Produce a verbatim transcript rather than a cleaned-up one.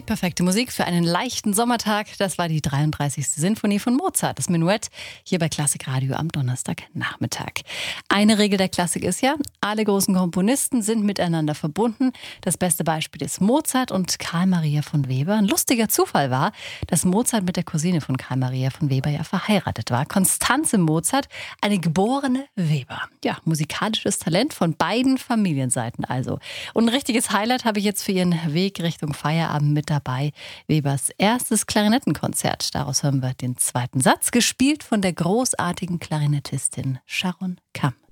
Perfekte Musik für einen leichten Sommertag. Das war die dreiunddreißigste Sinfonie von Mozart, das Menuett, hier bei Klassikradio am Donnerstagnachmittag. Eine Regel der Klassik ist ja, alle großen Komponisten sind miteinander verbunden. Das beste Beispiel ist Mozart und Karl Maria von Weber. Ein lustiger Zufall war, dass Mozart mit der Cousine von Karl Maria von Weber ja verheiratet war. Constanze Mozart, eine geborene Weber. Ja, musikalisches Talent von beiden Familienseiten also. Und ein richtiges Highlight habe ich jetzt für Ihren Weg Richtung Feierabend mit dabei. Webers erstes Klarinettenkonzert. Daraus hören wir den zweiten Satz, gespielt von der großartigen Klarinettistin Sharon Kamm.